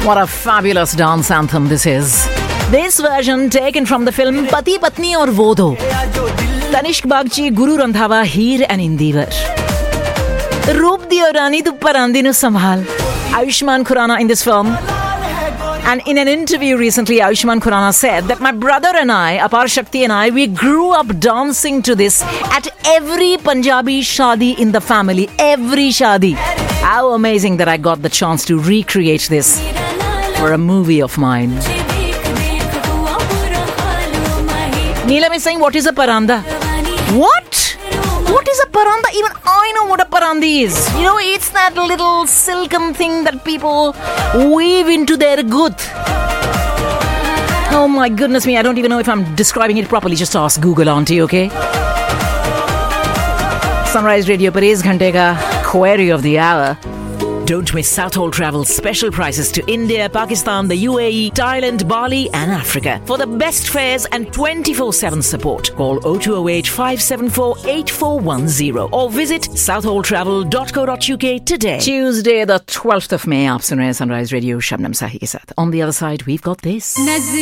What a fabulous dance anthem this is. This version taken from the film Pati Patni Aur Wo Do. Tanishq Bagchi, Guru Randhawa, Heer and Indivar. Roop diyo Rani tu parandi nu sambhal. Ayushmann Khurrana in this film. And in an interview recently, Ayushmann Khurrana said that my brother and I, Apar Shakti and I, we grew up dancing to this at every Punjabi shadi in the family. Every shadi. How amazing that I got the chance to recreate this for a movie of mine. Neelam is saying, what is a paranda? What? What is a paranda? Even I know what a parandi is. You know, it's that little silken thing that people weave into their guth. Oh my goodness me, I don't even know if I'm describing it properly. Just ask Google, auntie, okay? Sunrise Radio पर इस घंटे का query of the hour. Don't miss Southall Travel's special prices to India, Pakistan, the UAE, Thailand, Bali and Africa. For the best fares and 24/7 support, call 0208 574 8410 or visit southalltravel.co.uk today. Tuesday the 12th of May, आप सुन रहे हैं Sunrise Radio Shabnam साही के साथ. On the other side, we've got this.